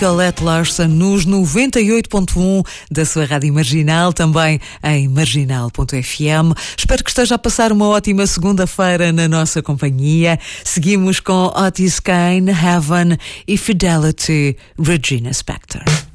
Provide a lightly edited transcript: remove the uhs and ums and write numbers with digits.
Colette Larson nos 98.1 da sua Rádio Marginal, também em marginal.fm. Espero que esteja a passar uma ótima segunda-feira na nossa companhia. Seguimos com Otis Kane, Heaven e Fidelity, Regina Spektor.